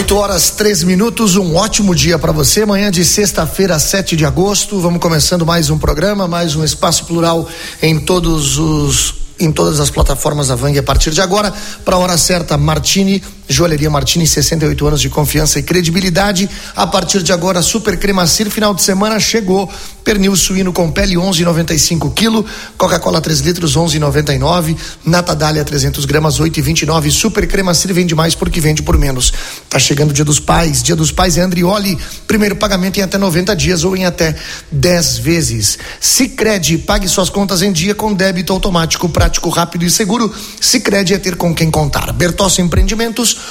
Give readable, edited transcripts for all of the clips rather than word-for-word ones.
8h03, um ótimo dia para você. Manhã de sexta-feira, 7 de agosto. Vamos começando mais um programa, mais um Espaço Plural em todas as plataformas da Vang a partir de agora. Para a hora certa, Martini, Joalheria Martini, 68 anos de confiança e credibilidade. A partir de agora, Super Cremacir, final de semana chegou. Pernil suíno com pele, 11,95 kg. Coca-Cola 3 litros, 11,99. Nata Dália 300 gramas, 8,29. Super Cremacir vende mais porque vende por menos. Tá chegando o Dia dos Pais. Dia dos Pais é Andrioli. Primeiro pagamento em até 90 dias ou em até 10 vezes. Sicredi, pague suas contas em dia com débito automático, prático, rápido e seguro. Sicredi é ter com quem contar. Bertossi Empreendimentos.com.br.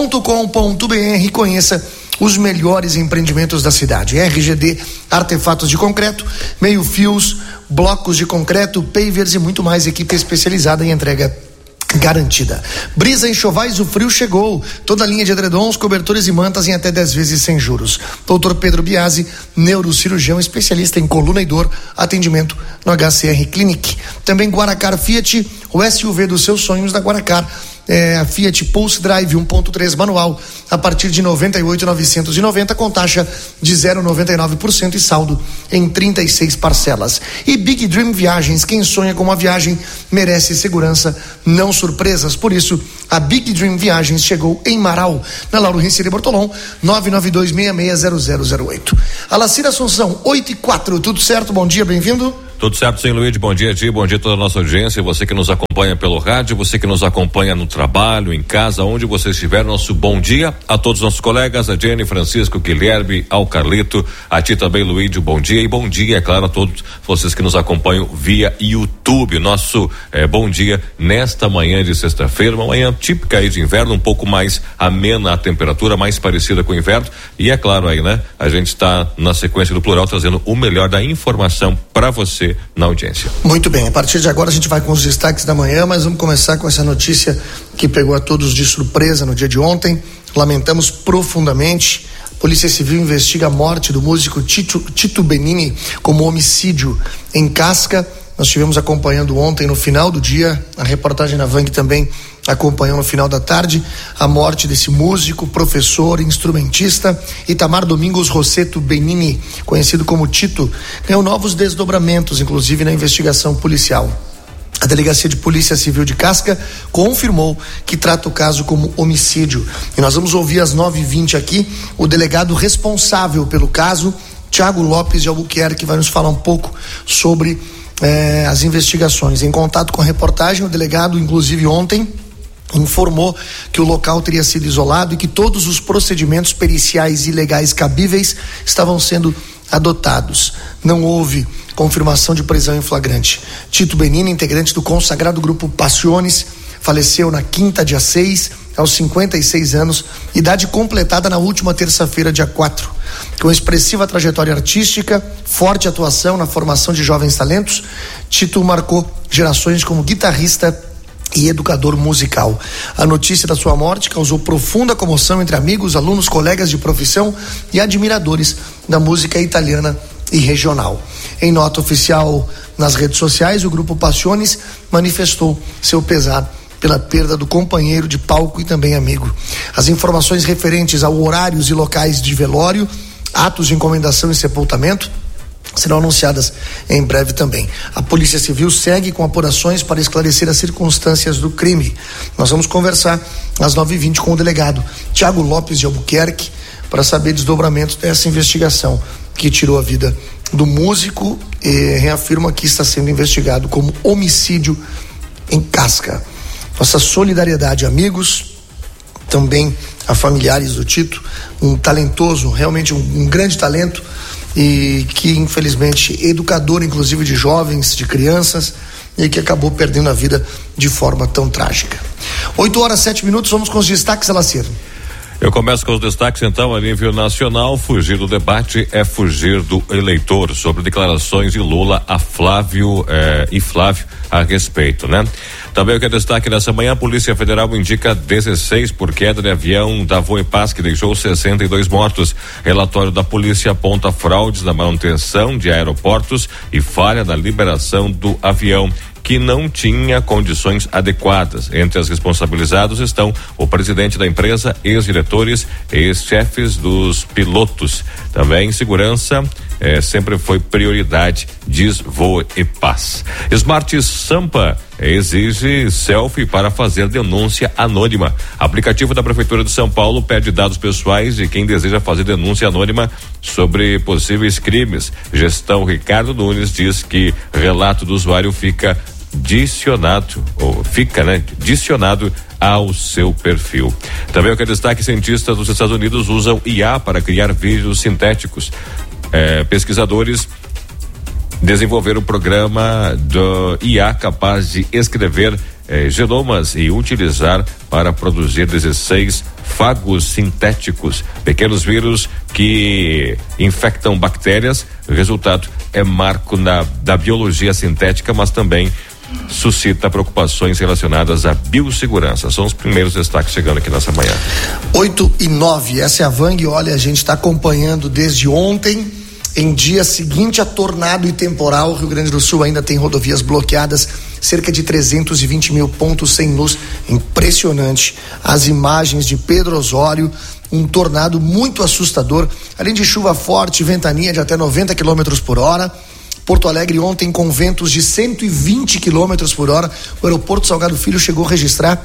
Conheça os melhores empreendimentos da cidade. RGD, artefatos de concreto, meio fios, blocos de concreto, pavers e muito mais. Equipe especializada em entrega garantida. Brisa Enxovais, o frio chegou. Toda a linha de edredons, cobertores e mantas em até 10 vezes sem juros. Dr. Pedro Biasi, neurocirurgião especialista em coluna e dor, atendimento no HCR Clinic. Também Guaracar Fiat, o SUV dos seus sonhos da Guaracar. A Fiat Pulse Drive 1.3 manual a partir de 98.990 com taxa de 0,99% e saldo em 36 parcelas. E Big Dream Viagens, quem sonha com uma viagem merece segurança, não surpresas. Por isso, a Big Dream Viagens chegou em Marau, na Lauro Riccieri Bortolom, 992660008. Alacir Assunção, 8h04, tudo certo? Bom dia, bem-vindo. Tudo certo, sim, Luiz, bom dia a ti, bom dia a toda a nossa audiência, você que nos acompanha pelo rádio, você que nos acompanha no trabalho, em casa, onde você estiver, nosso bom dia a todos os nossos colegas, a Jenny, Francisco, Guilherme, ao Carlito, a ti também, Luiz, bom dia, e bom dia, é claro, a todos vocês que nos acompanham via YouTube, nosso bom dia nesta manhã de sexta-feira, uma manhã típica aí de inverno, um pouco mais amena a temperatura, mais parecida com o inverno, e é claro aí, né, a gente está na sequência do Plural trazendo o melhor da informação para você na audiência. Muito bem, a partir de agora a gente vai com os destaques da manhã, mas vamos começar com essa notícia que pegou a todos de surpresa no dia de ontem. Lamentamos profundamente. A Polícia Civil investiga a morte do músico Tito Benini como homicídio em Casca. Nós estivemos acompanhando ontem no final do dia, a reportagem na Vang também acompanhou no final da tarde a morte desse músico, professor, instrumentista. Itamar Domingos Rosseto Benini, conhecido como Tito, ganhou novos desdobramentos, inclusive na investigação policial. A Delegacia de Polícia Civil de Casca confirmou que trata o caso como homicídio. E nós vamos ouvir às 9h20 aqui o delegado responsável pelo caso, Thiago Lopes de Albuquerque, que vai nos falar um pouco sobre as investigações. Em contato com a reportagem, o delegado, inclusive ontem, informou que o local teria sido isolado e que todos os procedimentos periciais e legais cabíveis estavam sendo adotados. Não houve confirmação de prisão em flagrante. Tito Benini, integrante do consagrado grupo Passiones, faleceu na quinta, dia 6, aos 56 anos, idade completada na última terça-feira, dia 4. Com expressiva trajetória artística, forte atuação na formação de jovens talentos, Tito marcou gerações como guitarrista e educador musical. A notícia da sua morte causou profunda comoção entre amigos, alunos, colegas de profissão e admiradores da música italiana e regional. Em nota oficial nas redes sociais, o grupo Passiones manifestou seu pesar pela perda do companheiro de palco e também amigo. As informações referentes a horários e locais de velório, atos de encomendação e sepultamento serão anunciadas em breve também. A Polícia Civil segue com apurações para esclarecer as circunstâncias do crime. Nós vamos conversar às 9h20 com o delegado Thiago Lopes de Albuquerque para saber desdobramentos dessa investigação que tirou a vida do músico e reafirma que está sendo investigado como homicídio em Casca. Nossa solidariedade, amigos, também a familiares do Tito, um talentoso, realmente um grande talento, e que infelizmente educador inclusive de jovens, de crianças, e que acabou perdendo a vida de forma tão trágica. 8h07, vamos com os destaques, Alacir. Eu começo com os destaques então a nível nacional. Fugir do debate é fugir do eleitor, sobre declarações de Lula a Flávio e Flávio a respeito, né? Também o que é destaque nessa manhã, a Polícia Federal indica 16 por queda de avião da Voepaz, que deixou 62 mortos. Relatório da polícia aponta fraudes na manutenção de aeroportos e falha na liberação do avião, que não tinha condições adequadas. Entre os responsabilizados estão o presidente da empresa, ex-diretores, ex-chefes dos pilotos. Também segurança sempre foi prioridade, diz Voepaz. Smart Sampa exige selfie para fazer denúncia anônima. Aplicativo da Prefeitura de São Paulo pede dados pessoais de quem deseja fazer denúncia anônima sobre possíveis crimes. Gestão Ricardo Nunes diz que relato do usuário fica dicionado ao seu perfil. Também o que é destaque, cientistas dos Estados Unidos usam IA para criar vídeos sintéticos. Pesquisadores desenvolveram um programa do IA capaz de escrever genomas e utilizar para produzir 16 fagos sintéticos, pequenos vírus que infectam bactérias. O resultado é marco da biologia sintética, mas também suscita preocupações relacionadas à biossegurança. São os primeiros destaques chegando aqui nessa manhã. 8:09, essa é a Vang. Olha, a gente está acompanhando desde ontem. Em dia seguinte a tornado e temporal, o Rio Grande do Sul ainda tem rodovias bloqueadas, cerca de 320 mil pontos sem luz. Impressionante. As imagens de Pedro Osório, um tornado muito assustador, além de chuva forte, ventania de até 90 km por hora. Porto Alegre ontem com ventos de 120 km por hora. O aeroporto Salgado Filho chegou a registrar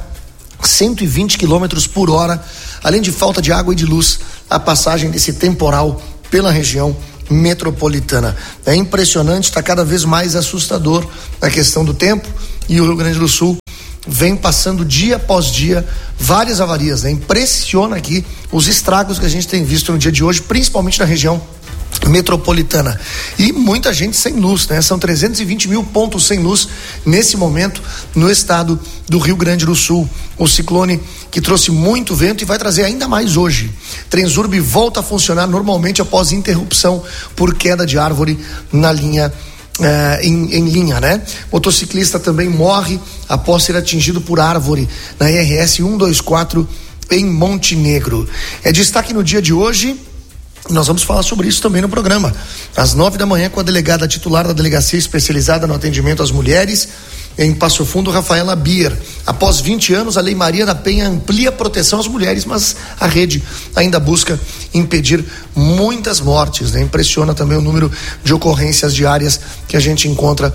120 km por hora, além de falta de água e de luz, a passagem desse temporal pela região metropolitana. É impressionante, está cada vez mais assustador a questão do tempo, e o Rio Grande do Sul vem passando dia após dia várias avarias, né? Impressiona aqui os estragos que a gente tem visto no dia de hoje, principalmente na região metropolitana, e muita gente sem luz, né? São 320 mil pontos sem luz nesse momento no estado do Rio Grande do Sul. O ciclone que trouxe muito vento e vai trazer ainda mais hoje. Transurb volta a funcionar normalmente após interrupção por queda de árvore na linha em linha, né? Motociclista também morre após ser atingido por árvore na RS 124 em Montenegro. É destaque no dia de hoje. Nós vamos falar sobre isso também no programa, às 9 da manhã, com a delegada titular da Delegacia Especializada no Atendimento às Mulheres, em Passo Fundo, Rafaela Bier. Após 20 anos, a Lei Maria da Penha amplia a proteção às mulheres, mas a rede ainda busca impedir muitas mortes, né? Impressiona também o número de ocorrências diárias que a gente encontra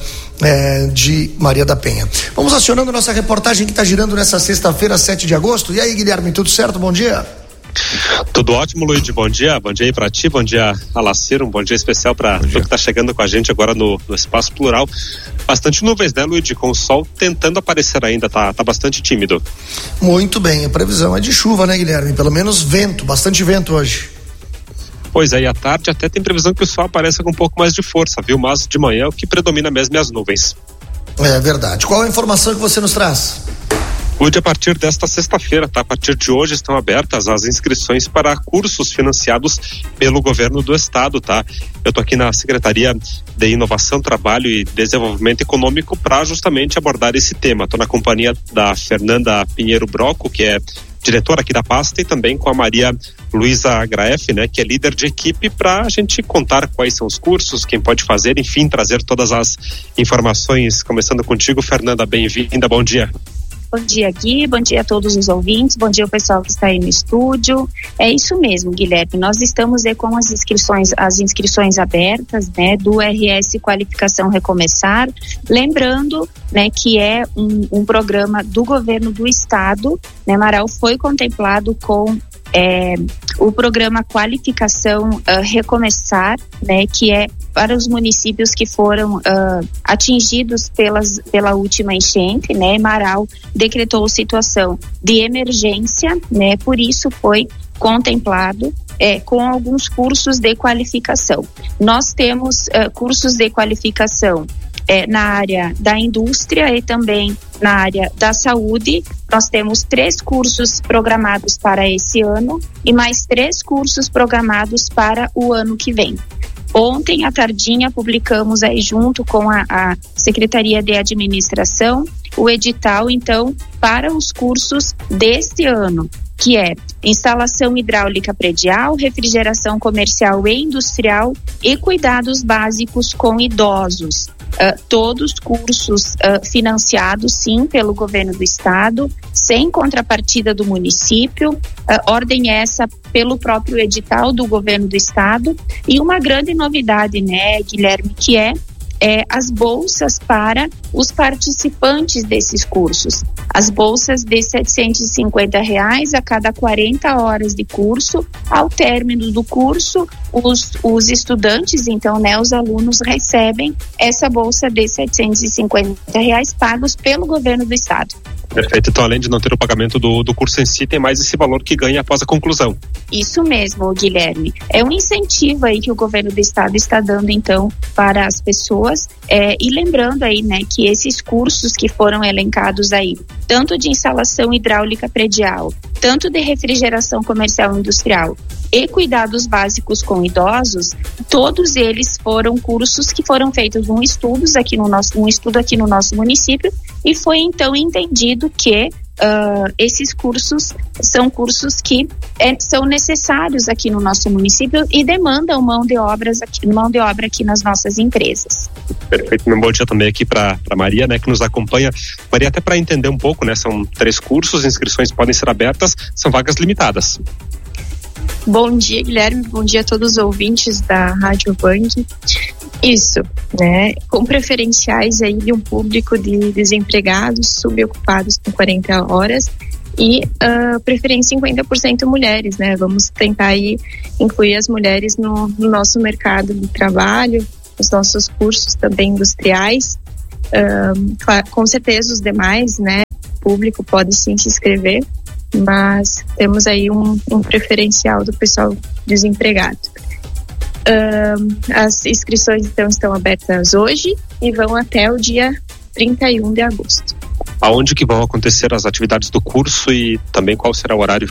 de Maria da Penha. Vamos acionando nossa reportagem que está girando nessa sexta-feira, 7 de agosto. E aí, Guilherme, tudo certo? Bom dia. Tudo ótimo, Luiz, bom dia aí pra ti, bom dia Alacir, um bom dia especial pra tu que tá chegando com a gente agora no Espaço Plural. Bastante nuvens, né, Luiz, com o sol tentando aparecer ainda, tá bastante tímido. Muito bem, a previsão é de chuva, né, Guilherme? Pelo menos vento, bastante vento hoje. Pois é, e à tarde até tem previsão que o sol apareça com um pouco mais de força, viu? Mas de manhã o que predomina mesmo é as nuvens. É verdade. Qual a informação que você nos traz? Hoje, a partir desta sexta-feira, tá? A partir de hoje estão abertas as inscrições para cursos financiados pelo governo do estado, tá? Eu tô aqui na Secretaria de Inovação, Trabalho e Desenvolvimento Econômico para justamente abordar esse tema. Tô na companhia da Fernanda Pinheiro Broco, que é diretora aqui da pasta, e também com a Maria Luísa Graef, né, que é líder de equipe, para a gente contar quais são os cursos, quem pode fazer, enfim, trazer todas as informações. Começando contigo, Fernanda, bem-vinda, bom dia. Bom dia, Gui, bom dia a todos os ouvintes, bom dia ao pessoal que está aí no estúdio. É isso mesmo, Guilherme, nós estamos com as inscrições abertas, né, do RS Qualificação Recomeçar, lembrando, né, que é um programa do governo do estado, né, Marau, foi contemplado com o programa Qualificação Recomeçar, né, que é para os municípios que foram atingidos pela última enchente, né? Marau decretou situação de emergência, né? Por isso foi contemplado com alguns cursos de qualificação. Nós temos cursos de qualificação na área da indústria e também na área da saúde. Nós temos 3 cursos programados para esse ano e mais 3 cursos programados para o ano que vem. Ontem à tardinha publicamos aí junto com a Secretaria de Administração o edital, então, para os cursos deste ano, que é instalação hidráulica predial, refrigeração comercial e industrial e cuidados básicos com idosos. Todos cursos financiados, sim, pelo governo do estado, sem contrapartida do município, ordem essa pelo próprio edital do governo do estado. E uma grande novidade, né, Guilherme, que é as bolsas para os participantes desses cursos. As bolsas de R$750 a cada 40 horas de curso. Ao término do curso, os estudantes, então, né, os alunos recebem essa bolsa de R$750 pagos pelo governo do estado. Perfeito. Então, além de não ter o pagamento do curso em si, tem mais esse valor que ganha após a conclusão. Isso mesmo, Guilherme. É um incentivo aí que o governo do estado está dando, então, para as pessoas. E lembrando aí, né, que esses cursos que foram elencados aí, tanto de instalação hidráulica predial, tanto de refrigeração comercial e industrial e cuidados básicos com idosos, todos eles foram cursos que foram feitos um estudo aqui no nosso município, e foi então entendido que esses cursos são cursos que são necessários aqui no nosso município e demandam mão de obra aqui nas nossas empresas. Perfeito. Um bom dia também aqui para Maria, né, que nos acompanha. Maria, até para entender um pouco, né, são 3 cursos, inscrições podem ser abertas, são vagas limitadas. Bom dia, Guilherme, bom dia a todos os ouvintes da Rádio Band. Isso, né, com preferenciais aí de um público de desempregados, subocupados com 40 horas e preferência 50% mulheres, né, vamos tentar aí incluir as mulheres no nosso mercado de trabalho, os nossos cursos também industriais. Com certeza os demais, né, público pode sim se inscrever, mas temos aí um preferencial do pessoal desempregado. As inscrições então estão abertas hoje e vão até o dia 31 de agosto. Aonde que vão acontecer as atividades do curso e também qual será o horário?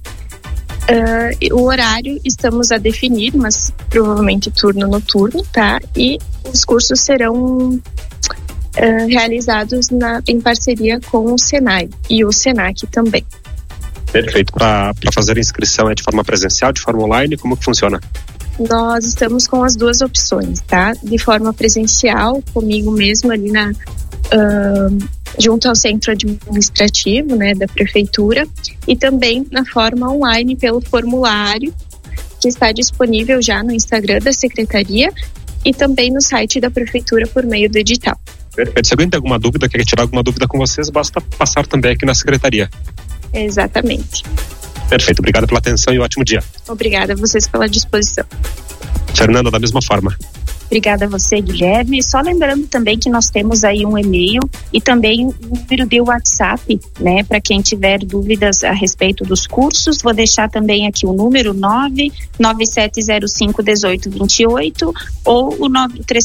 O horário estamos a definir, mas provavelmente turno noturno, tá? E os cursos serão realizados em parceria com o Senai e o Senac também. Perfeito. Para fazer a inscrição é de forma presencial, de forma online, como que funciona? Nós estamos com as duas opções, tá? De forma presencial, comigo mesmo ali junto ao centro administrativo, né, da prefeitura, e também na forma online pelo formulário que está disponível já no Instagram da secretaria e também no site da prefeitura por meio do edital. Perfeito. Se alguém tem alguma dúvida, quer tirar alguma dúvida com vocês, basta passar também aqui na secretaria. Exatamente. Perfeito. Obrigado pela atenção e um ótimo dia. Obrigada a vocês pela disposição. Fernanda, da mesma forma. Obrigada a você, Guilherme. Só lembrando também que nós temos aí um e-mail e também um número de WhatsApp, né, para quem tiver dúvidas a respeito dos cursos. Vou deixar também aqui o número 997051828 ou o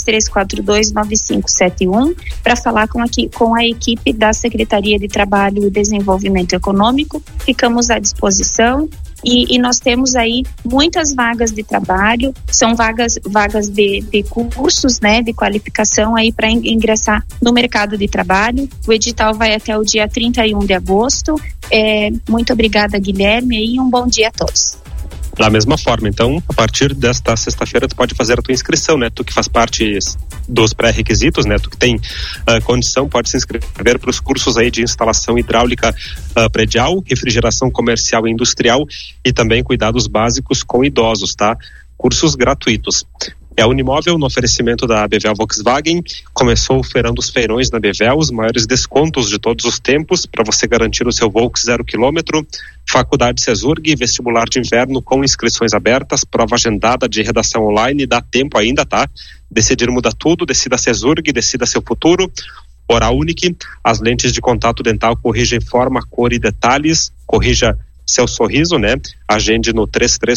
933429571 para falar com a equipe da Secretaria de Trabalho e Desenvolvimento Econômico. Ficamos à disposição. E nós temos aí muitas vagas de trabalho, são vagas de cursos, né, de qualificação aí para ingressar no mercado de trabalho. O edital vai até o dia 31 de agosto. Muito obrigada, Guilherme, e um bom dia a todos. Da mesma forma, então, a partir desta sexta-feira tu pode fazer a tua inscrição, né? Tu que faz parte dos pré-requisitos, né? Tu que tem condição, pode se inscrever para os cursos aí de instalação hidráulica predial, refrigeração comercial e industrial e também cuidados básicos com idosos, tá? Cursos gratuitos. É a Unimóvel, no oferecimento da Bevel Volkswagen, começou o feirão dos feirões na Bevel, os maiores descontos de todos os tempos para você garantir o seu Volks 0 km. Faculdade Cesurg, vestibular de inverno com inscrições abertas, prova agendada de redação online, dá tempo ainda, tá? Decidir muda tudo, decida Cesurg, decida seu futuro. Oral Unique, as lentes de contato dental corrigem forma, cor e detalhes, corrija seu sorriso, né? Agende no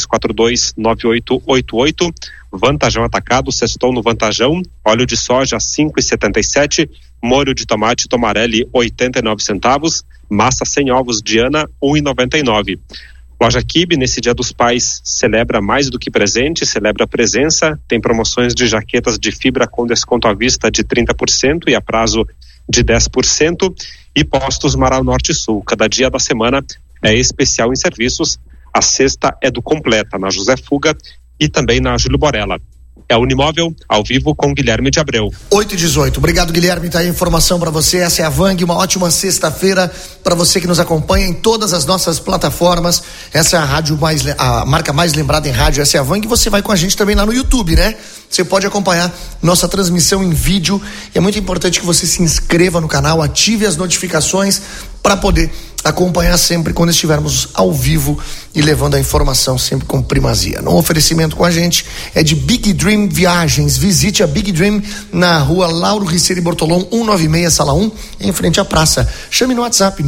33429888. Vantajão Atacado, sextou no Vantajão, óleo de soja 5,77, molho de tomate Tomarelli 89 centavos, massa sem ovos Diana 1,99. Loja Kibe, nesse Dia dos Pais, celebra mais do que presente, celebra a presença, tem promoções de jaquetas de fibra com desconto à vista de 30% e a prazo de 10%, e Postos Marau Norte e Sul. Cada dia da semana é especial em serviços. A sexta é do Completa, na José Fuga e também na Júlio Borella. É o Unimóvel, ao vivo com Guilherme de Abreu. 8h18. Obrigado, Guilherme. Tá aí a informação para você. Essa é a Vang. Uma ótima sexta-feira para você que nos acompanha em todas as nossas plataformas. Essa é a marca mais lembrada em rádio. Essa é a Vang. Você vai com a gente também lá no YouTube, né? Você pode acompanhar nossa transmissão em vídeo. E é muito importante que você se inscreva no canal, ative as notificações para poder acompanhar sempre quando estivermos ao vivo e levando a informação sempre com primazia. No oferecimento com a gente é de Big Dream Viagens. Visite a Big Dream na rua Lauro Riccieri Bortolom 196, sala 1, em frente à praça. Chame no WhatsApp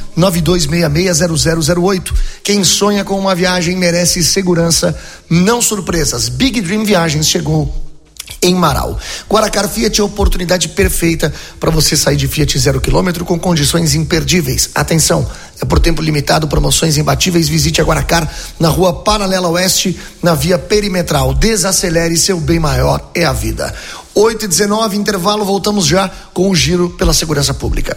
992660008. Quem sonha com uma viagem merece segurança, não surpresas. Big Dream Viagens chegou em Marau. Guaracar Fiat é a oportunidade perfeita para você sair de Fiat 0 km com condições imperdíveis. Atenção, é por tempo limitado, promoções imbatíveis. Visite a Guaracar na rua Paralela Oeste, na via perimetral. Desacelere, seu bem maior é a vida. 8h19, intervalo, voltamos já com o giro pela segurança pública.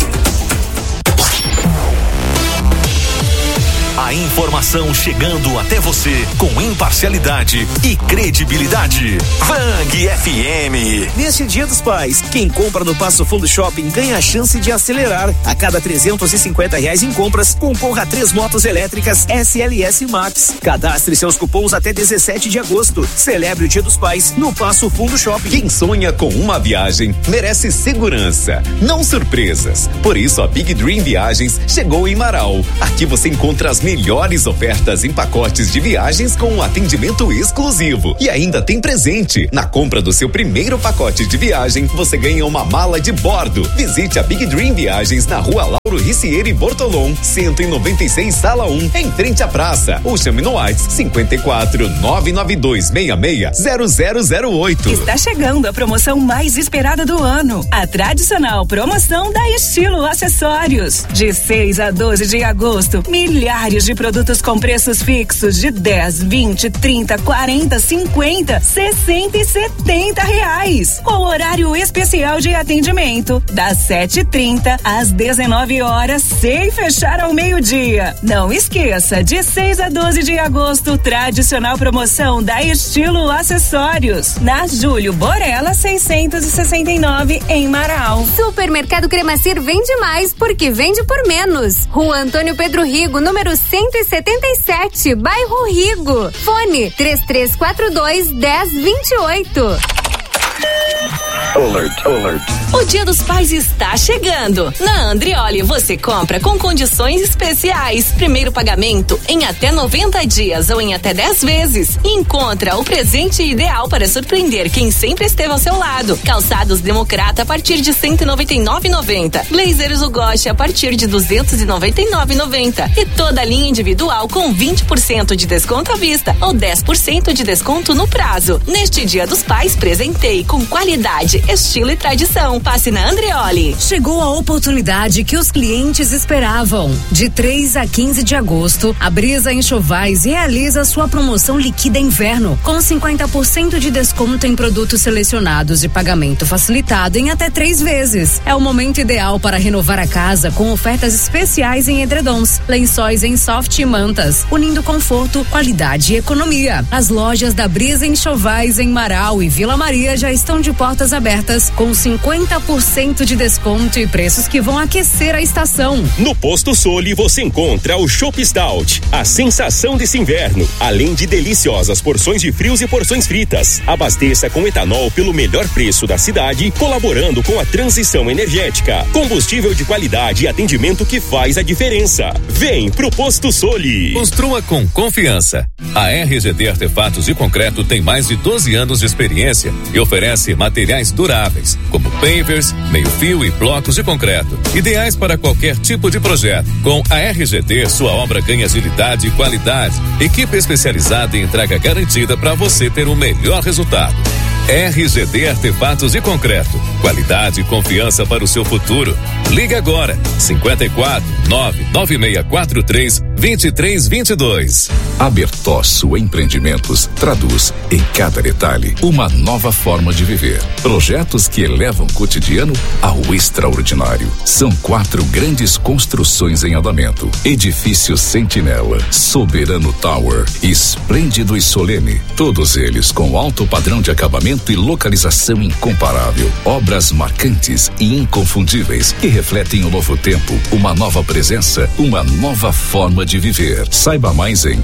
A informação chegando até você com imparcialidade e credibilidade. Vang FM. Neste Dia dos Pais, quem compra no Passo Fundo Shopping ganha a chance de acelerar. A cada R$350 em compras, concorra a 3 motos elétricas SLS Max. Cadastre seus cupons até 17 de agosto. Celebre o Dia dos Pais no Passo Fundo Shopping. Quem sonha com uma viagem merece segurança, não surpresas. Por isso a Big Dream Viagens chegou em Marau. Aqui você encontra as melhores ofertas em pacotes de viagens com um atendimento exclusivo. E ainda tem presente. Na compra do seu primeiro pacote de viagem, você ganha uma mala de bordo. Visite a Big Dream Viagens na rua Lauro Riccieri Bortolom, 196, sala 1, em frente à praça. Ou chame no WhatsApp 54 992 66 0008. Está chegando a promoção mais esperada do ano. A tradicional promoção da Estilo Acessórios. De 6 a 12 de agosto, milhares de produtos com preços fixos de 10, 20, 30, 40, 50, 60 e 70 reais. Com horário especial de atendimento, das 7h30 às 19 horas, sem fechar ao meio-dia. Não esqueça, de 6 a 12 de agosto, tradicional promoção da Estilo Acessórios. Na Júlio Borella 669, em Marau. Supermercado Cremacir vende mais porque vende por menos. Rua Antônio Pedro Rigo, número 177, bairro Rigo. Fone 3342-1028. Alert, alert. O Dia dos Pais está chegando. Na Andrioli você compra com condições especiais. Primeiro pagamento em até 90 dias ou em até 10 vezes. Encontra o presente ideal para surpreender quem sempre esteve ao seu lado. Calçados Democrata a partir de R$199,90. Blazers Ugoshi a partir de R$299,90. E toda a linha individual com 20% de desconto à vista ou 10% de desconto no prazo. Neste Dia dos Pais, presentei com qualidade, estilo e tradição. Passe na Andrioli. Chegou a oportunidade que os clientes esperavam. De 3 a 15 de agosto, a Brisa Enxovais realiza sua promoção Liquida Inverno, com 50% de desconto em produtos selecionados e pagamento facilitado em até 3 vezes. É o momento ideal para renovar a casa com ofertas especiais em edredons, lençóis em soft e mantas, unindo conforto, qualidade e economia. As lojas da Brisa Enxovais em Marau e Vila Maria já estão de portas abertas, com 50% de desconto e preços que vão aquecer a estação. No Posto Soli você encontra o Chopp Stout, a sensação desse inverno, além de deliciosas porções de frios e porções fritas. Abasteça com etanol pelo melhor preço da cidade, colaborando com a transição energética. Combustível de qualidade e atendimento que faz a diferença. Vem pro Posto Soli. Construa com confiança. A RGD Artefatos de Concreto tem mais de 12 anos de experiência e oferece materiais duráveis, como pavers, meio-fio e blocos de concreto, ideais para qualquer tipo de projeto. Com a RGD, sua obra ganha agilidade e qualidade. Equipe especializada em entrega garantida para você ter o melhor resultado. RGD Artefatos de Concreto. Qualidade e confiança para o seu futuro. Liga agora, 54-99643-2322. A Bertozzo Empreendimentos traduz em cada detalhe uma nova forma de viver. Projetos que elevam o cotidiano ao extraordinário. São 4 grandes construções em andamento. Edifício Sentinela, Soberano Tower, Esplêndido e Solene. Todos eles com alto padrão de acabamento e localização incomparável. Obras marcantes e inconfundíveis que refletem um novo tempo, uma nova presença, uma nova forma de viver. Saiba mais em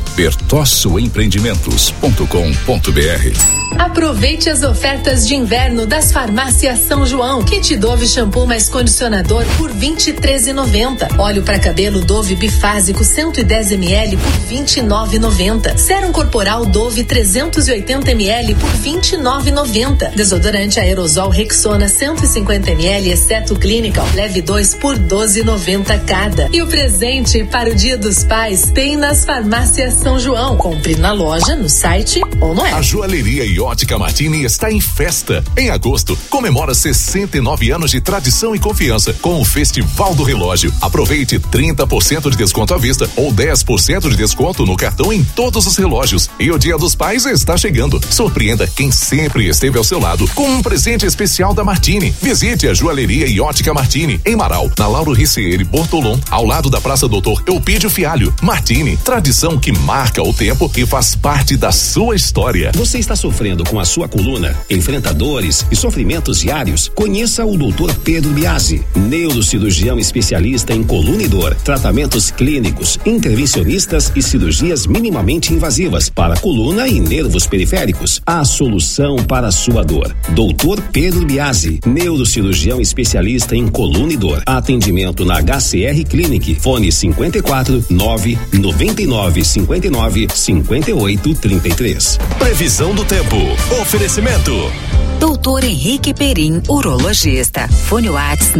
bertossoempreendimentos.com.br. Aproveite as ofertas de inverno das farmácias São João. Kit Dove shampoo mais condicionador por R$23,90. Óleo para cabelo Dove bifásico 110 ml por R$29,90. Sérum corporal Dove 380 ml por R$29,90. Desodorante aerosol Rexona 150 ml exceto Clinical, leve 2 por R$12,90 cada. E o presente para o Dia dos Pais tem nas farmácias São João. Compre na loja, no site ou no app. A joalheria e ótica Martini está em festa. Em agosto, comemora 69 anos de tradição e confiança com o Festival do Relógio. Aproveite 30% de desconto à vista ou 10% de desconto no cartão em todos os relógios. E o Dia dos Pais está chegando. Surpreenda quem sempre esteve ao seu lado com um presente especial da Martini. Visite a joalheria e ótica Martini em Marau, na Lauro Ricieri Bortolom, ao lado da Praça Doutor Eupídio Fialho. Martini, tradição que marca o tempo e faz parte da sua história. Você está sofrendo com a sua coluna? Enfrenta dores e sofrimentos diários? Conheça o Dr. Pedro Biasi, neurocirurgião especialista em coluna e dor, tratamentos clínicos, intervencionistas e cirurgias minimamente invasivas para coluna e nervos periféricos. A solução para a sua dor. Dr. Pedro Biasi, neurocirurgião especialista em coluna e dor. Atendimento na HCR Clinic. Fone 54 999 59 58 33. Previsão do tempo. Oferecimento. Doutor Henrique Perim, urologista. Fone WhatsApp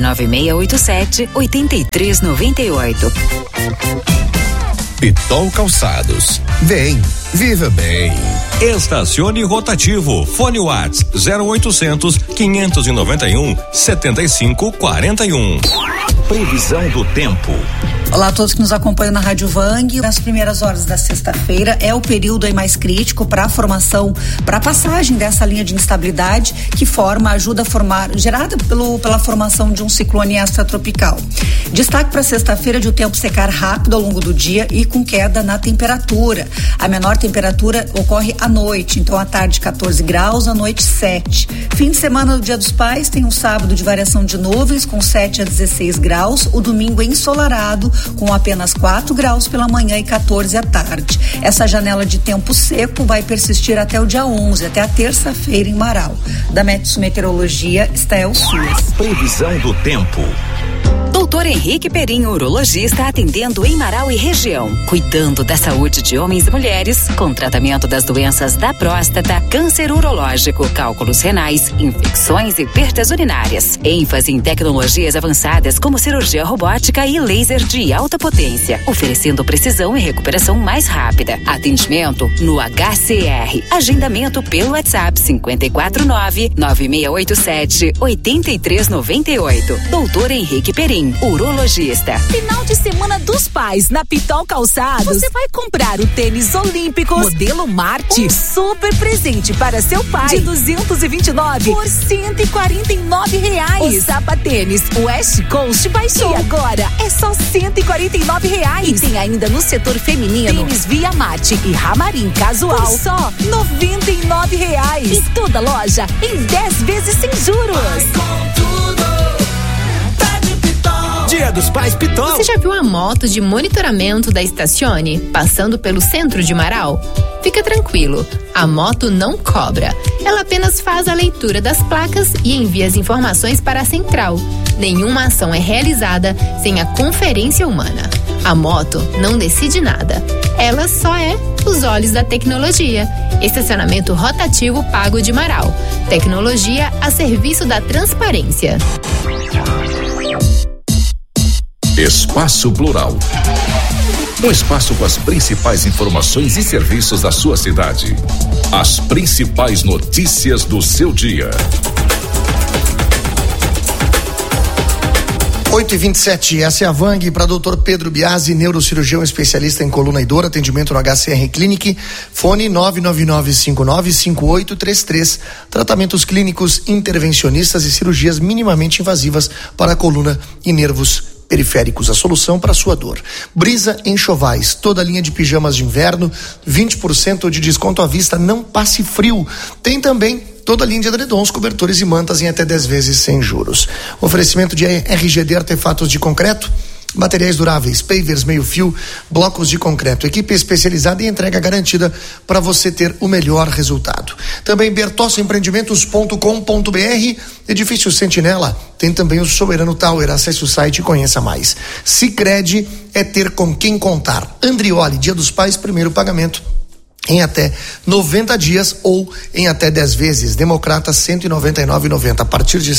99687-8398. Pitol Calçados. Vem, viva bem. Estacione rotativo. Fone WhatsApp 0800 591 7541. Previsão do tempo. Olá a todos que nos acompanham na Rádio Vang. Nas primeiras horas da sexta-feira é o período aí mais crítico para a formação, para a passagem dessa linha de instabilidade que ajuda a formar, gerada pela formação de um ciclone extratropical. Destaque para sexta-feira de o tempo secar rápido ao longo do dia e com queda na temperatura. A menor temperatura ocorre à noite, então à tarde 14 graus, à noite 7. Fim de semana do Dia dos Pais tem um sábado de variação de nuvens com 7 a 16 graus, o domingo ensolarado com apenas 4 graus pela manhã e 14 à tarde. Essa janela de tempo seco vai persistir até o dia 11, até a terça-feira em Marau. Da Meteorologia, Estael Suas. Previsão do tempo. Doutor Henrique Perim, urologista, atendendo em Marau e região, cuidando da saúde de homens e mulheres, com tratamento das doenças da próstata, câncer urológico, cálculos renais, infecções e perdas urinárias. ênfase em tecnologias avançadas como cirurgia robótica e laser de alta potência, oferecendo precisão e recuperação mais rápida. Atendimento no HCR. Agendamento pelo WhatsApp 549-9687-8398. Doutor Henrique Perim, urologista. Final de semana dos pais na Pitol Calçados. Você vai comprar o tênis olímpicos modelo Marte, um super presente para seu pai de 229 por R$149. O sapatênis West Coast baixou e agora é só R$149. E tem ainda no setor feminino tênis Via Marte e Ramarim casual por só R$99. E toda loja em 10 vezes sem juros. Dia dos Pais Pitol. Você já viu a moto de monitoramento da Estacione passando pelo centro de Marau? Fica tranquilo, a moto não cobra. Ela apenas faz a leitura das placas e envia as informações para a central. Nenhuma ação é realizada sem a conferência humana. A moto não decide nada. Ela só é os olhos da tecnologia. Estacionamento rotativo pago de Marau. Tecnologia a serviço da transparência. Espaço Plural. Um espaço com as principais informações e serviços da sua cidade. As principais notícias do seu dia. 8h27, essa é a Vang para Dr. Pedro Biasi, neurocirurgião especialista em coluna e dor, atendimento no HCR Clinic, fone 999595833, tratamentos clínicos, intervencionistas e cirurgias minimamente invasivas para a coluna e nervos periféricos, a solução para a sua dor. Brisa Enxovais, toda a linha de pijamas de inverno, 20% de desconto à vista, não passe frio. Tem também toda a linha de edredons, cobertores e mantas em até 10 vezes sem juros. Oferecimento de RGD Artefatos de Concreto, materiais duráveis, pavers, meio-fio, blocos de concreto, equipe especializada e entrega garantida para você ter o melhor resultado. Também bertossoempreendimentos.com.br, edifício Sentinela, tem também o Soberano Tower, acesse o site e conheça mais. Sicredi é ter com quem contar. Andrioli, Dia dos Pais, primeiro pagamento em até 90 dias ou em até 10 vezes. Democrata 199,90, a partir de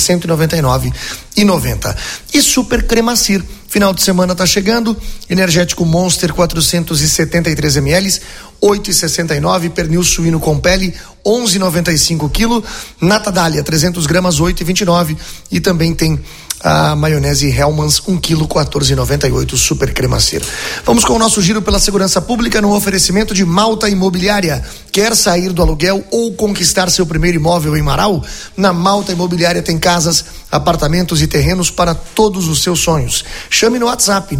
199,90. E Super Cremacir, final de semana tá chegando, energético Monster 473 ml, 8,69, pernil suíno com pele 11,95 quilo, nata Dália 300 gramas 8,29 e também tem a maionese Hellmann's 1 quilo 14,98, Super Cremacir. Vamos com o nosso giro pela segurança pública no oferecimento de Malta Imobiliária. Quer sair do aluguel ou conquistar seu primeiro imóvel em Marau? Na Malta Imobiliária tem casas, apartamentos e terrenos para todos os seus sonhos. Chame no WhatsApp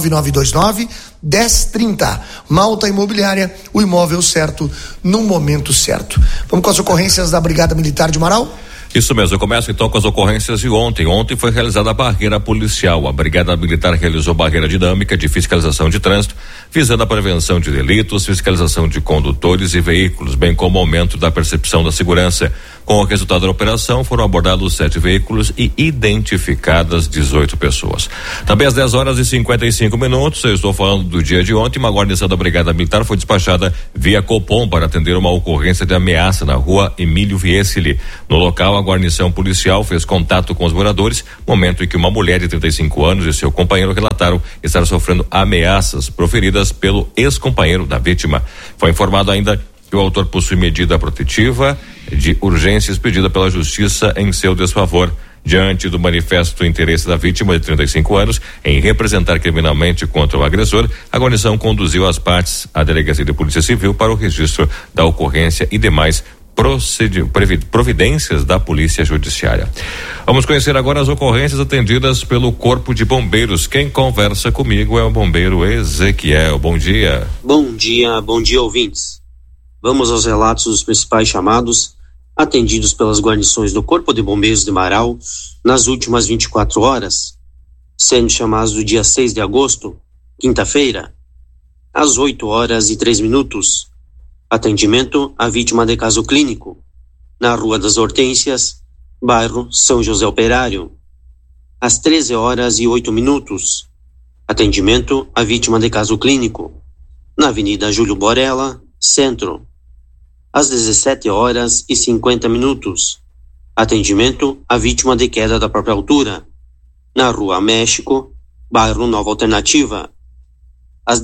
99929-1030. Malta Imobiliária, o imóvel certo no momento certo. Vamos com as ocorrências da Brigada Militar de Marau? Isso mesmo, eu começo então com as ocorrências de ontem. Ontem foi realizada a barreira policial. A Brigada Militar realizou barreira dinâmica de fiscalização de trânsito, visando a prevenção de delitos, fiscalização de condutores e veículos, bem como o aumento da percepção da segurança. Com o resultado da operação, foram abordados 7 veículos e identificadas 18 pessoas. Também às 10h55, eu estou falando do dia de ontem, uma guarnição da Brigada Militar foi despachada via Copom para atender uma ocorrência de ameaça na rua Emílio Viesili. No local, a guarnição policial fez contato com os moradores, momento em que uma mulher de 35 anos e seu companheiro relataram estar sofrendo ameaças proferidas pelo ex-companheiro da vítima. Foi informado ainda que o autor possui medida protetiva de urgência expedida pela Justiça em seu desfavor. Diante do manifesto interesse da vítima de 35 anos em representar criminalmente contra o agressor, a guarnição conduziu as partes à Delegacia de Polícia Civil para o registro da ocorrência e demais providências da Polícia Judiciária. Vamos conhecer agora as ocorrências atendidas pelo Corpo de Bombeiros. Quem conversa comigo é o bombeiro Ezequiel. Bom dia. Bom dia, ouvintes. Vamos aos relatos dos principais chamados atendidos pelas guarnições do Corpo de Bombeiros de Marau nas últimas 24 horas, sendo chamados do dia 6 de agosto, quinta-feira, às 8h03. Atendimento à vítima de caso clínico, na Rua das Hortênsias, bairro São José Operário. Às 13h08. Atendimento à vítima de caso clínico, na Avenida Júlio Borella, Centro. Às 17h50. Atendimento à vítima de queda da própria altura, na Rua México, bairro Nova Alternativa. Às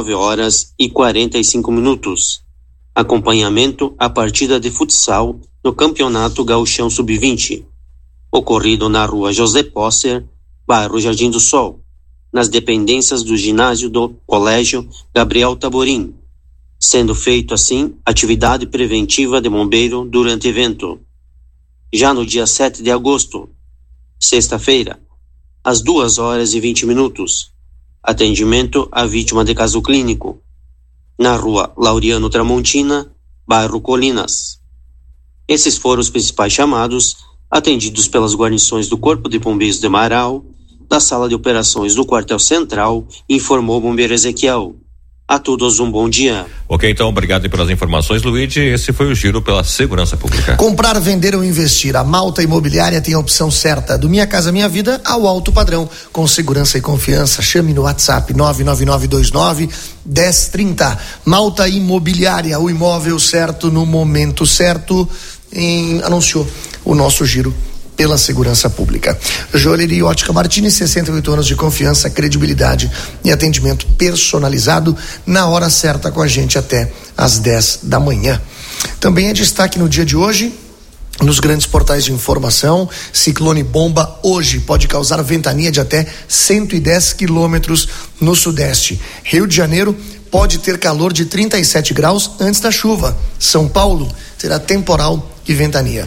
19h45. Acompanhamento à partida de futsal no Campeonato Gauchão Sub-20, ocorrido na Rua José Posser, bairro Jardim do Sol, nas dependências do ginásio do Colégio Gabriel Taborim, sendo feito assim atividade preventiva de bombeiro durante evento. Já no dia 7 de agosto, sexta-feira, às 2h20, atendimento à vítima de caso clínico, na Rua Laureano Tramontina, bairro Colinas. Esses foram os principais chamados atendidos pelas guarnições do Corpo de Bombeiros de Marau, da Sala de Operações do Quartel Central, informou o bombeiro Ezequiel. A todos um bom dia. Ok, então obrigado pelas informações, Luigi. Esse foi o giro pela segurança pública. Comprar, vender ou investir. A Malta Imobiliária tem a opção certa. Do Minha Casa Minha Vida ao alto padrão. Com segurança e confiança. Chame no WhatsApp 99929-1030. Malta Imobiliária, o imóvel certo no momento certo. Anunciou o nosso giro pela segurança pública. Joalheria Ótica Martini, 68 anos de confiança, credibilidade e atendimento personalizado na hora certa com a gente até às 10 da manhã. Também é destaque no dia de hoje nos grandes portais de informação. Ciclone bomba hoje pode causar ventania de até 110 quilômetros no sudeste. Rio de Janeiro pode ter calor de 37 graus antes da chuva. São Paulo terá temporal e ventania.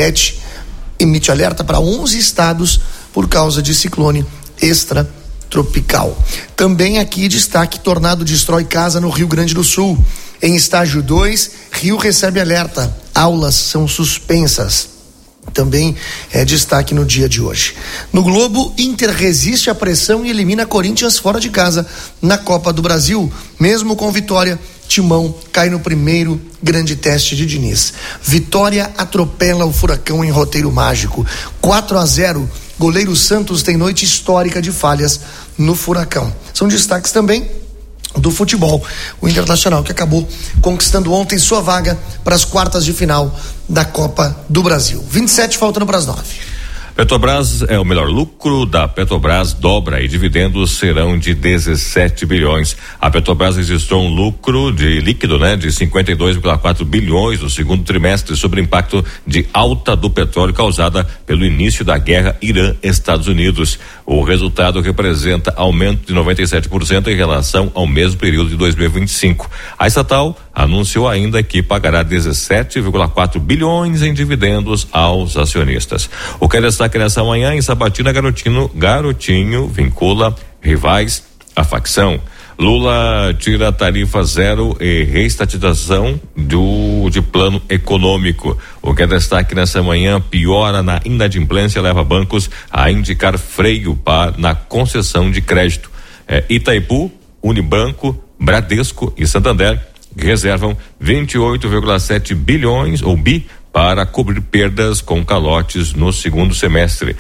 Emite alerta para 11 estados por causa de ciclone extratropical. Também aqui destaque: tornado destrói casa no Rio Grande do Sul. Em estágio 2, Rio recebe alerta. Aulas são suspensas. Também é destaque no dia de hoje. No Globo, Inter resiste à pressão e elimina Corinthians fora de casa na Copa do Brasil. Mesmo com vitória, Timão cai no primeiro grande teste de Diniz. Vitória atropela o Furacão em roteiro mágico. 4-0. Goleiro Santos tem noite histórica de falhas no Furacão. São destaques também do futebol. O Internacional, que acabou conquistando ontem sua vaga para as quartas de final da Copa do Brasil. 27 faltando para as 9. Petrobras é o melhor lucro da Petrobras, dobra e dividendos serão de 17 bilhões. A Petrobras registrou um lucro de líquido, de 52,4 bilhões no segundo trimestre, sobre o impacto de alta do petróleo causada pelo início da guerra Irã-Estados Unidos. O resultado representa aumento de 97% em relação ao mesmo período de 2025. A estatal anunciou ainda que pagará 17,4 bilhões em dividendos aos acionistas. O que destaca nessa manhã: em Sabatina, Garotinho vincula rivais à facção. Lula tira tarifa zero e reestatização de plano econômico. O que é destaque nessa manhã: piora na inadimplência leva bancos a indicar freio na concessão de crédito. Itaipu, Unibanco, Bradesco e Santander reservam 28,7 bilhões ou bi para cobrir perdas com calotes no segundo semestre,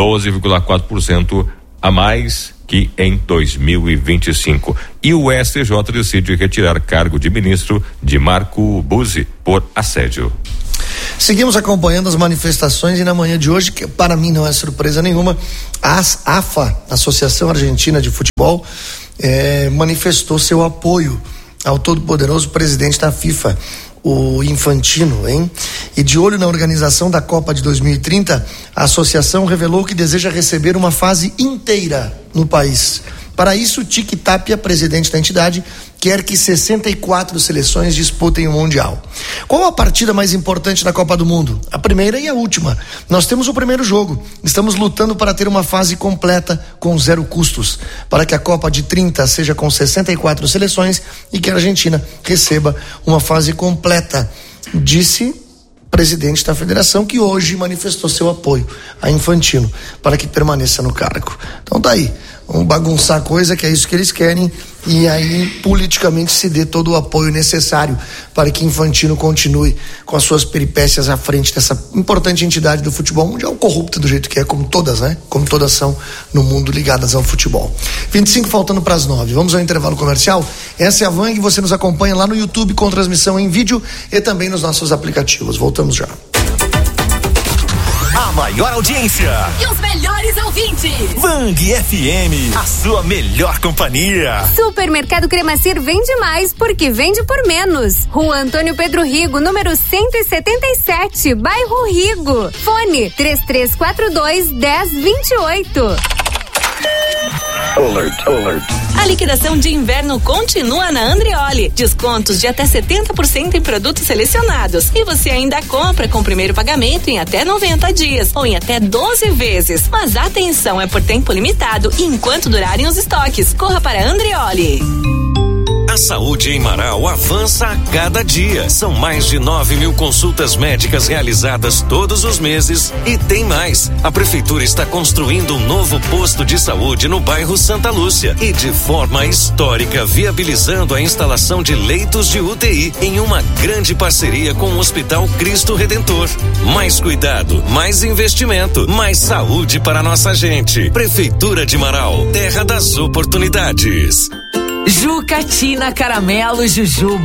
12,4% a mais que em 2025. E o STJ decide retirar cargo de ministro de Marco Buzzi por assédio. Seguimos acompanhando as manifestações e na manhã de hoje, que para mim não é surpresa nenhuma, a AFA, Associação Argentina de Futebol, manifestou seu apoio ao todo-poderoso presidente da FIFA, o Infantino, E de olho na organização da Copa de 2030, a associação revelou que deseja receber uma fase inteira no país. Para isso, Tiki Tapia, presidente da entidade, quer que 64 seleções disputem o Mundial. Qual a partida mais importante da Copa do Mundo? A primeira e a última. Nós temos o primeiro jogo. Estamos lutando para ter uma fase completa com zero custos, para que a Copa de 30 seja com 64 seleções e que a Argentina receba uma fase completa, disse presidente da federação, que hoje manifestou seu apoio a Infantino para que permaneça no cargo. Então tá aí, vamos bagunçar a coisa, que é isso que eles querem, e aí politicamente se dê todo o apoio necessário para que Infantino continue com as suas peripécias à frente dessa importante entidade do futebol mundial, corrupta do jeito que é, como todas, Como todas são no mundo ligadas ao futebol. 25 faltando para as 9. Vamos ao intervalo comercial. Essa é a Vang, você nos acompanha lá no YouTube com transmissão em vídeo e também nos nossos aplicativos. Voltamos já. A maior audiência e os melhores ouvintes. Vang FM, a sua melhor companhia. Supermercado Cremacir vende mais porque vende por menos. Rua Antônio Pedro Rigo, número 177, bairro Rigo. Fone 3342-1028. Alert, alert. A liquidação de inverno continua na Andreoli. Descontos de até 70% em produtos selecionados. E você ainda compra com primeiro pagamento em até 90 dias ou em até 12 vezes. Mas atenção, é por tempo limitado e enquanto durarem os estoques. Corra para Andreoli. A saúde em Marau avança a cada dia. São mais de 9.000 consultas médicas realizadas todos os meses e tem mais. A prefeitura está construindo um novo posto de saúde no bairro Santa Lúcia e de forma histórica viabilizando a instalação de leitos de UTI em uma grande parceria com o Hospital Cristo Redentor. Mais cuidado, mais investimento, mais saúde para nossa gente. Prefeitura de Marau, terra das oportunidades. Jucatina Caramelo Jujuba.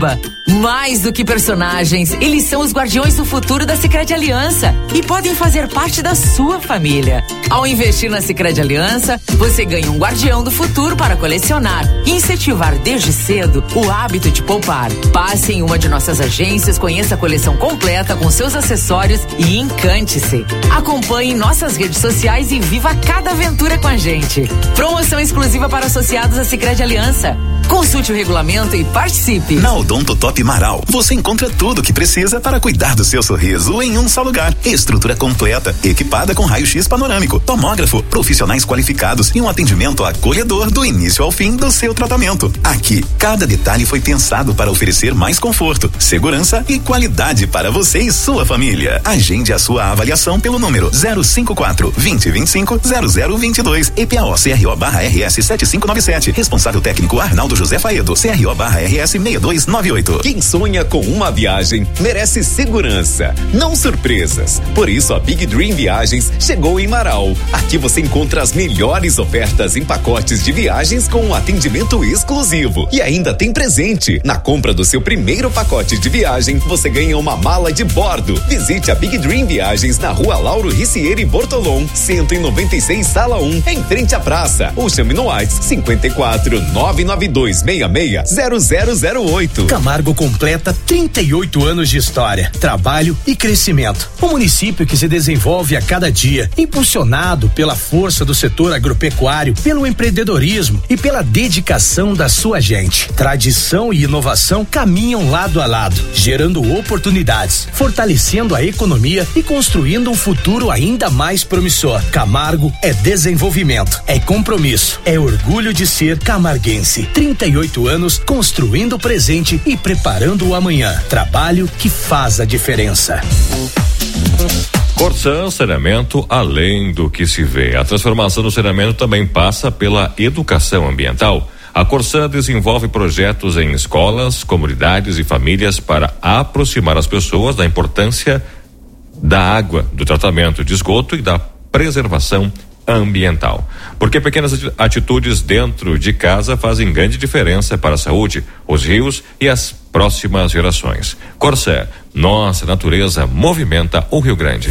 Mais do que personagens, eles são os guardiões do futuro da Sicredi Aliança e podem fazer parte da sua família. Ao investir na Sicredi Aliança, você ganha um guardião do futuro para colecionar e incentivar desde cedo o hábito de poupar. Passe em uma de nossas agências, conheça a coleção completa com seus acessórios e encante-se. Acompanhe nossas redes sociais e viva cada aventura com a gente. Promoção exclusiva para associados à Sicredi Aliança. Consulte o regulamento e participe. Na Odontotop Marau, você encontra tudo o que precisa para cuidar do seu sorriso em um só lugar. Estrutura completa, equipada com raio-x panorâmico, tomógrafo, profissionais qualificados e um atendimento acolhedor do início ao fim do seu tratamento. Aqui, cada detalhe foi pensado para oferecer mais conforto, segurança e qualidade para você e sua família. Agende a sua avaliação pelo número 054 2025 0022 EPAO CRO/RS 7597. Responsável técnico Arnaldo José Faedo, CRO/RS 6298. Quem sonha com uma viagem merece segurança, não surpresas. Por isso a Big Dream Viagens chegou em Marau. Aqui você encontra as melhores ofertas em pacotes de viagens com um atendimento exclusivo. E ainda tem presente. Na compra do seu primeiro pacote de viagem, você ganha uma mala de bordo. Visite a Big Dream Viagens na Rua Lauro Ricieri Bortolom, 196, Sala 1, em frente à praça. Ou chame no WhatsApp 54 992 660008. Camargo completa 38 anos de história, trabalho e crescimento. Um município que se desenvolve a cada dia, impulsionado pela força do setor agropecuário, pelo empreendedorismo e pela dedicação da sua gente. Tradição e inovação caminham lado a lado, gerando oportunidades, fortalecendo a economia e construindo um futuro ainda mais promissor. Camargo é desenvolvimento, é compromisso, é orgulho de ser camarguense. 38 anos construindo o presente e preparando o amanhã. Trabalho que faz a diferença. Corsan Saneamento, além do que se vê. A transformação do saneamento também passa pela educação ambiental. A Corsan desenvolve projetos em escolas, comunidades e famílias para aproximar as pessoas da importância da água, do tratamento de esgoto e da preservação ambiental. Porque pequenas atitudes dentro de casa fazem grande diferença para a saúde, os rios e as próximas gerações. Corsan, nossa natureza movimenta o Rio Grande.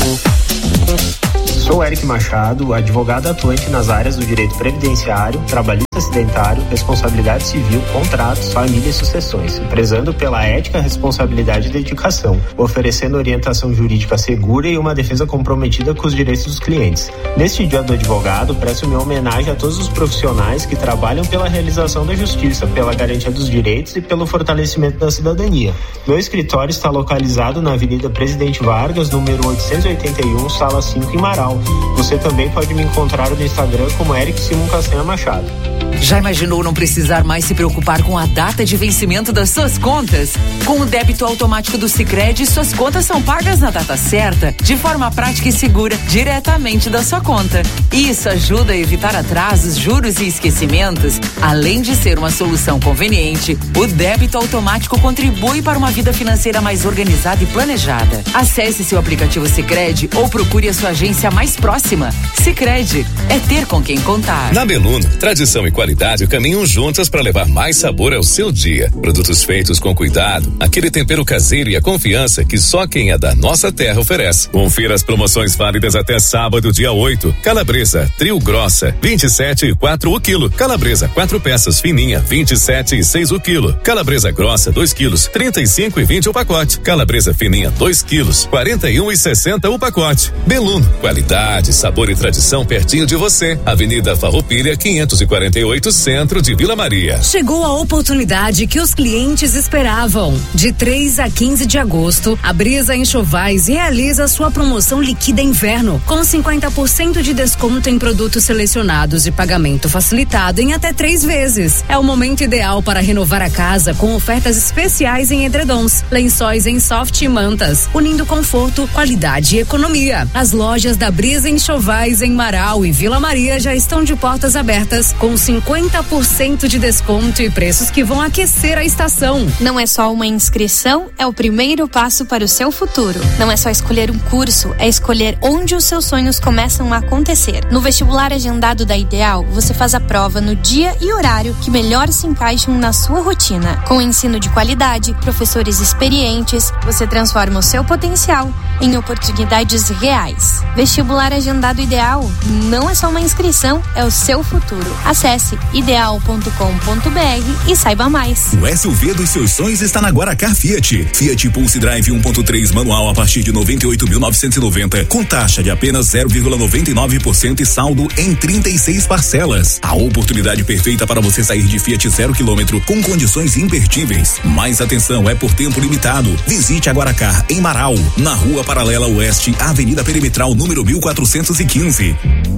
Sou Eric Machado, advogado atuante nas áreas do direito previdenciário, trabalhista acidentário, responsabilidade civil, contratos, família e sucessões, prezando pela ética, responsabilidade e dedicação, oferecendo orientação jurídica segura e uma defesa comprometida com os direitos dos clientes. Neste Dia do Advogado, presto minha homenagem a todos os profissionais que trabalham pela realização da justiça, pela garantia dos direitos e pelo fortalecimento da cidadania. Meu escritório está localizado na Avenida Presidente Vargas, número 881, Sala 5, em Marau. Você também pode me encontrar no Instagram como Eric Simon Castanha Machado. Já imaginou não precisar mais se preocupar com a data de vencimento das suas contas? Com o débito automático do Sicredi, suas contas são pagas na data certa, de forma prática e segura, diretamente da sua conta. Isso ajuda a evitar atrasos, juros e esquecimentos. Além de ser uma solução conveniente, o débito automático contribui para uma vida financeira mais organizada e planejada. Acesse seu aplicativo Sicredi ou procure a sua agência mais próxima. Sicredi é ter com quem contar. Na Beluno, tradição e qualidade caminham juntas para levar mais sabor ao seu dia. Produtos feitos com cuidado, aquele tempero caseiro e a confiança que só quem é da nossa terra oferece. Confira as promoções válidas até sábado, dia 8. Calabresa trio grossa, 27,4 o quilo. Calabresa 4 peças fininha, 27,6 o quilo. Calabresa grossa 2 quilos, 35,20 o pacote. Calabresa fininha 2 quilos, 41,60 o pacote. Beluno, qualidade, sabor e tradição pertinho de você. Avenida Farroupilha 548, centro de Vila Maria. Chegou a oportunidade que os clientes esperavam. De 3 a 15 de agosto, a Brisa Enxovais realiza sua promoção Liquida Inverno, com 50% de desconto em produtos selecionados e pagamento facilitado em até 3 vezes. É o momento ideal para renovar a casa com ofertas especiais em edredons, lençóis em soft e mantas, unindo conforto, qualidade e economia. As lojas da Brisa Enxovais em Marau e Vila Maria já estão de portas abertas, com 50% 50% de desconto e preços que vão aquecer a estação. Não é só uma inscrição, é o primeiro passo para o seu futuro. Não é só escolher um curso, é escolher onde os seus sonhos começam a acontecer. No vestibular agendado da Ideal, você faz a prova no dia e horário que melhor se encaixam na sua rotina. Com ensino de qualidade, professores experientes, você transforma o seu potencial em oportunidades reais. Vestibular agendado Ideal não é só uma inscrição, é o seu futuro. Acesse ideal.com.br e saiba mais. O SUV dos seus sonhos está na Guaracar Fiat. Fiat Pulse Drive 1.3 manual a partir de 98.990, com taxa de apenas 0,99% e saldo em 36 parcelas. A oportunidade perfeita para você sair de Fiat 0 km com condições imperdíveis. Mas atenção, é por tempo limitado. Visite a Guaracar em Marau, na Rua Paralela Oeste, Avenida Perimetral número 1415.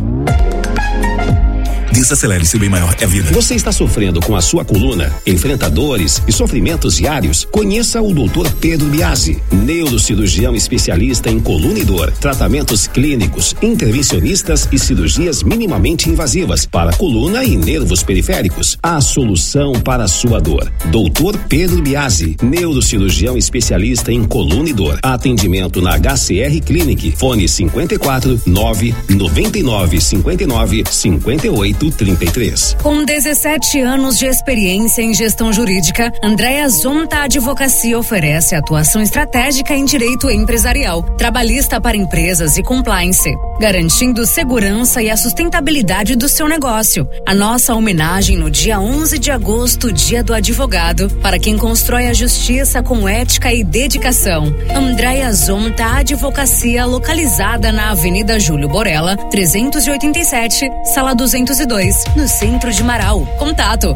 Desacelere, seu bem maior é a vida. Você está sofrendo com a sua coluna? Enfrenta dores e sofrimentos diários? Conheça o Dr. Pedro Biasi, neurocirurgião especialista em coluna e dor, tratamentos clínicos, intervencionistas e cirurgias minimamente invasivas para coluna e nervos periféricos. A solução para a sua dor. Dr. Pedro Biasi, neurocirurgião especialista em coluna e dor. Atendimento na HCR Clinic. Fone 54 999 59 58 33. Com 17 anos de experiência em gestão jurídica, Andréa Zonta Advocacia oferece atuação estratégica em direito empresarial, trabalhista para empresas e compliance, garantindo segurança e a sustentabilidade do seu negócio. A nossa homenagem no dia 11 de agosto, Dia do Advogado, para quem constrói a justiça com ética e dedicação. Andréa Zonta Advocacia, localizada na Avenida Júlio Borella, 387, Sala 202, no centro de Marau. Contato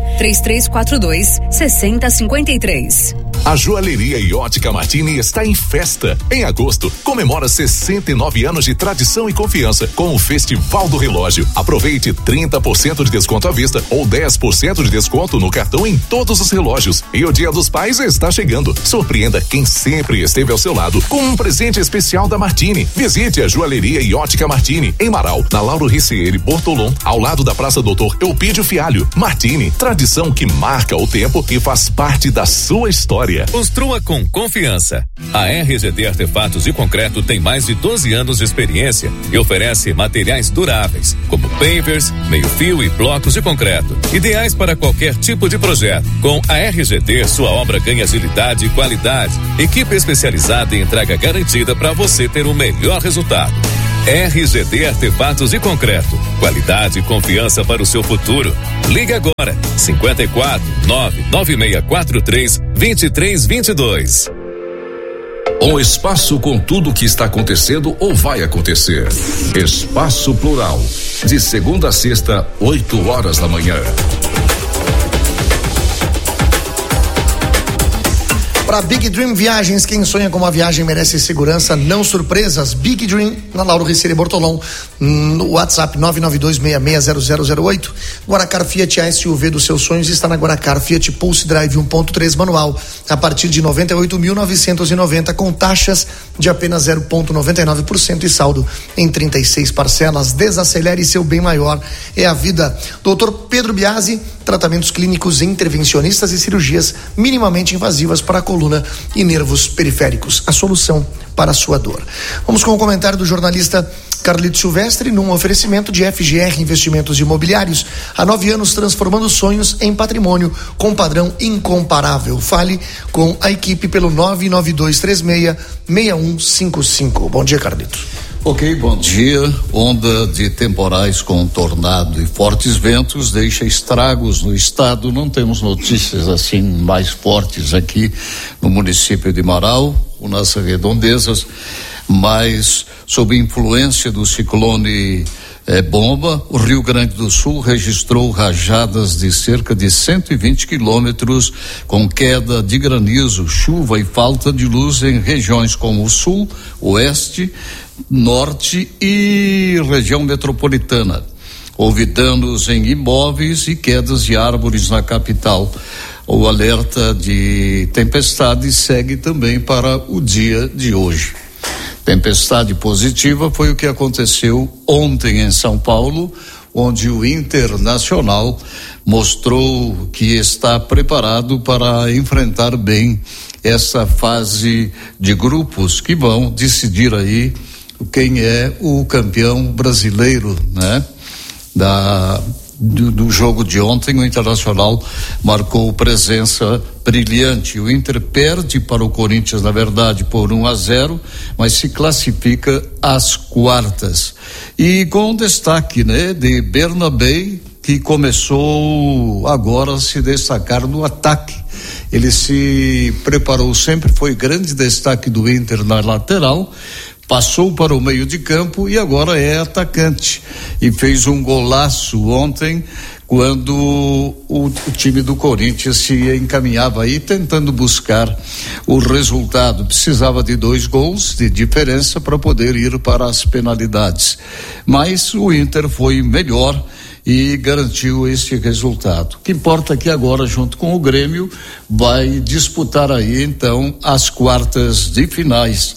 3342-6053. A Joalheria e Ótica Martini está em festa. Em agosto, comemora 69 anos de tradição e confiança com o Festival do Relógio. Aproveite 30% de desconto à vista ou 10% de desconto no cartão em todos os relógios. E o Dia dos Pais está chegando. Surpreenda quem sempre esteve ao seu lado com um presente especial da Martini. Visite a Joalheria e Ótica Martini em Marau, na Lauro Ricieri Bortolom, ao lado da Praça Doutor Eupídio Fialho. Martini, tradição que marca o tempo e faz parte da sua história. Construa com confiança. A RGD Artefatos de Concreto tem mais de 12 anos de experiência e oferece materiais duráveis, como pavers, meio-fio e blocos de concreto, ideais para qualquer tipo de projeto. Com a RGD, sua obra ganha agilidade e qualidade. Equipe especializada em entrega garantida para você ter o melhor resultado. RGD Artefatos de Concreto. Qualidade e confiança para o seu futuro. Ligue agora. 54 99643 2322. Um espaço com tudo o que está acontecendo ou vai acontecer. Espaço Plural. De segunda a sexta, 8 horas da manhã. Para Big Dream Viagens, quem sonha com uma viagem merece segurança, não surpresas. Big Dream, na Lauro Ricieri Bortolom, no WhatsApp 992660008. Guaracar Fiat, a SUV dos seus sonhos está na Guaracar Fiat Pulse Drive 1.3 manual, a partir de 98.990, com taxas de apenas 0,99% e saldo em 36 parcelas. Desacelere seu bem maior, é a vida. Dr. Pedro Biasi, tratamentos clínicos, intervencionistas e cirurgias minimamente invasivas para a coluna e nervos periféricos. A solução para a sua dor. Vamos com o comentário do jornalista Carlito Silvestre num oferecimento de FGR Investimentos Imobiliários. Há 9 anos transformando sonhos em patrimônio com padrão incomparável. Fale com a equipe pelo 99236-6155. Bom dia, Carlito. Ok, bom dia. Onda de temporais com tornado e fortes ventos deixa estragos no estado. Não temos notícias assim mais fortes aqui no município de Marau ou nas redondezas, mas sob influência do ciclone Bomba, o Rio Grande do Sul registrou rajadas de cerca de 120 quilômetros com queda de granizo, chuva e falta de luz em regiões como o sul, oeste, norte e região metropolitana. Houve danos em imóveis e quedas de árvores na capital. O alerta de tempestade segue também para o dia de hoje. Tempestade positiva foi o que aconteceu ontem em São Paulo. onde o Internacional mostrou que está preparado para enfrentar bem essa fase de grupos que vão decidir aí quem é o campeão brasileiro, né? Do jogo de ontem, o Internacional marcou presença brilhante. O Inter perde para o Corinthians, na verdade, por 1-0, mas se classifica às quartas. E com destaque, né, de Bernabé, que começou agora a se destacar no ataque. Ele se preparou, sempre foi grande destaque do Inter na lateral, passou para o meio de campo e agora é atacante. E fez um golaço ontem, quando o time do Corinthians se encaminhava aí tentando buscar o resultado. Precisava de 2 gols de diferença para poder ir para as penalidades. Mas o Inter foi melhor e garantiu esse resultado. O que importa é que agora, junto com o Grêmio, vai disputar aí então as quartas de finais.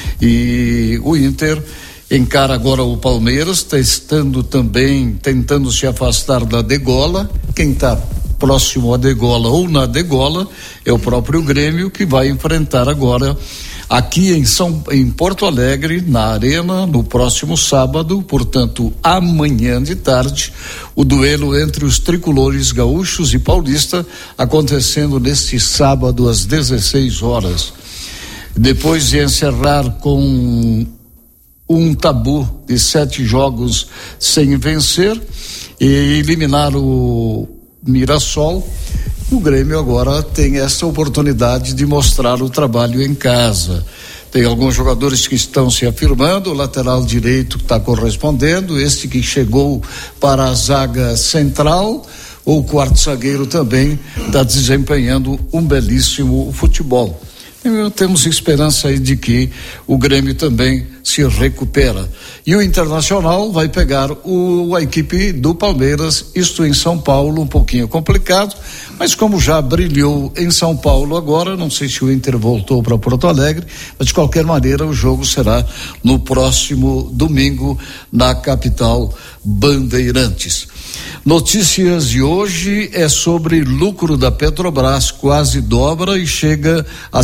E o Inter encara agora o Palmeiras, tentando se afastar da degola. Quem está próximo à degola ou na degola é o próprio Grêmio, que vai enfrentar agora aqui em Porto Alegre, na Arena, no próximo sábado, portanto amanhã de tarde, o duelo entre os tricolores gaúchos e paulista, acontecendo neste sábado às 16 horas. Depois de encerrar com um tabu de 7 jogos sem vencer e eliminar o Mirassol, o Grêmio agora tem essa oportunidade de mostrar o trabalho em casa. Tem alguns jogadores que estão se afirmando, o lateral direito está correspondendo, este que chegou para a zaga central, o quarto zagueiro também está desempenhando um belíssimo futebol. Temos esperança aí de que o Grêmio também se recupera. E o Internacional vai pegar a equipe do Palmeiras, isto em São Paulo, um pouquinho complicado, mas como já brilhou em São Paulo agora, não sei se o Inter voltou para Porto Alegre, mas de qualquer maneira o jogo será no próximo domingo na capital Bandeirantes. Notícias de hoje é sobre lucro da Petrobras, quase dobra e chega a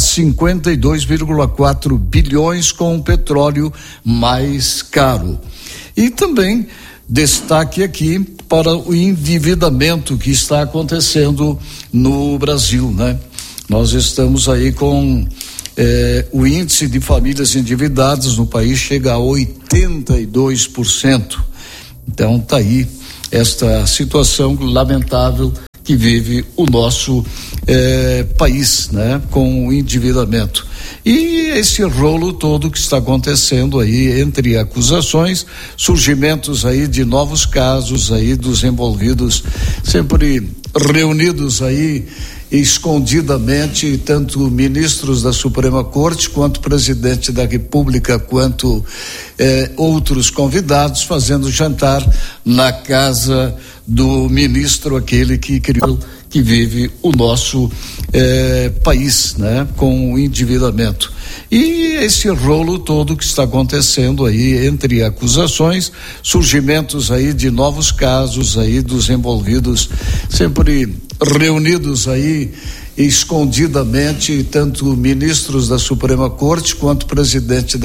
52,4 bilhões com o petróleo mais caro. E também destaque aqui para o endividamento que está acontecendo no Brasil, né? Nós estamos aí com o índice de famílias endividadas no país chega a 82%. Então tá aí esta situação lamentável que vive o nosso país, né, com o endividamento. E esse rolo todo que está acontecendo aí entre acusações, surgimentos aí de novos casos aí dos envolvidos, sempre reunidos aí escondidamente, tanto ministros da Suprema Corte quanto presidente da República, quanto outros convidados, fazendo jantar na casa do ministro, aquele que criou, que vive o nosso país, né, com o endividamento. E esse rolo todo que está acontecendo aí entre acusações, surgimentos aí de novos casos aí dos envolvidos, sempre reunidos aí escondidamente, tanto ministros da Suprema Corte quanto presidente da